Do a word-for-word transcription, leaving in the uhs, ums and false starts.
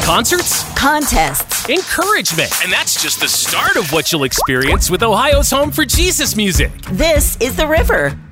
Concerts, contests, encouragement. And that's just the start of what you'll experience with Ohio's Home for Jesus music. This is The River.